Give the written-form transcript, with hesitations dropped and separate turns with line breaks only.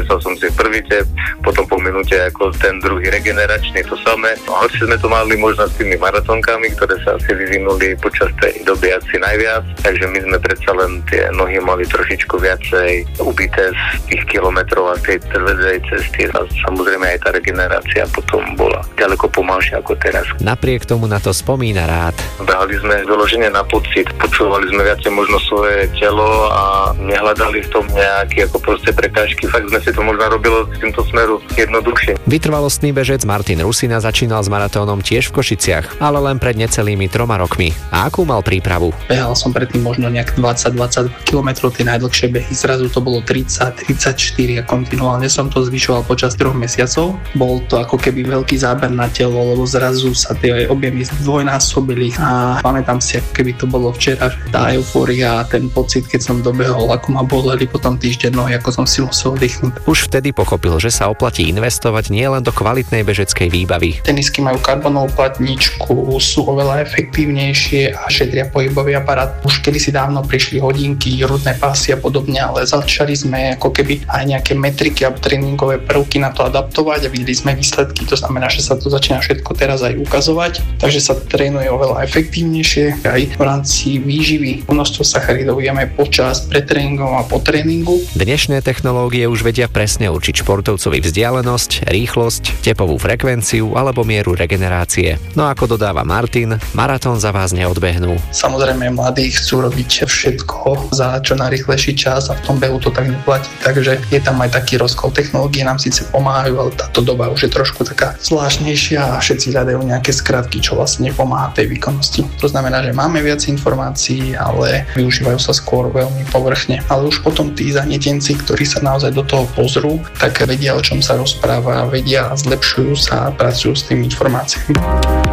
predstavil som si prvý tep, potom po minúte ako ten druhý regeneračný, to samé. A hoci sme to mali možno s tými maratónkami, ktoré sa asi vyvinuli počas tej doby asi najviac, takže my sme predsa len tie nohy mali trošičku viacej ubité z tých kilometrov a tej tvrdej cesty a samozrejme aj tá regenerácia potom bola ďaleko pomalšia ako teraz.
Napriek tomu na to spomína rád.
Behali sme vyložene na pocit, počúvali sme viacej možno svoje telo a nehľadali v tom nejaké ako proste prekážky. Fakt sme si to možno robilo v týmto smeru jednoduchšie.
Vytrvalostný bežec Martin Rusina začínal s maratónom tiež v Košiciach, ale len pred necelými 3 rokmi. A akú mal prípravu?
Behal som predtým možno nejak 20-22 km, tie najdlhšie behy, zrazu to bolo 30-34 a kontinuálne som to zvyšoval počas 3 mesiacov. Bol to ako keby veľký záber na telo, lebo zrazu sa tie objemy zdvojnásobili a pamätám si, ako keby to bolo včera, že tá eufória a ten pocit, keď som dobehol, ako ma boleli potom týždeň nohy, ako som si musel oddychnúť.
Už vtedy pochopil, že sa oplatí investovať nielen do kvalitnej bežeckej výbavy.
Tenisky majú karbonovú platničku, sú oveľa efektívnejšie a šetria pohybový aparát. Už kedysi dávno prišli hodinky, rudné pásy a podobne, ale začali sme ako keby aj nejaké metriky a tréningové prvky na to adaptovať a videli sme výsledky. To znamená, že sa to začína všetko teraz aj ukazovať, takže sa trénuje oveľa efektívnejšie aj v rámci výživy. Množstvo sacharidov jeme počas, pred tréningom a po tréningu.
Dnešné technológie už vedia presne určiť športovcovi vzdialenosť, rýchlosť, tepovú frekvenciu alebo mieru regenerácie. No ako dodáva Martin, maratón za vás neodbehnú.
Samozrejme mladí chcú robiť všetko za čo najrýchlejší čas a v tom behu to tak neplatí, takže je tam aj taký rozkol. Technológie nám síce pomáhajú, ale táto doba už je trošku taká zvláštnejšia a všetci hľadajú nejaké skratky, čo vlastne pomáha tej výkonnosti. To znamená, že máme viac informácií, ale využívajú sa skôr veľmi povrchne. Ale už potom tí zanietenci, ktorí sa naozaj do toho pozrú, tak vedia, o čom sa rozpráva, vedia, zlepšujú sa a pracujú s tými informáciami.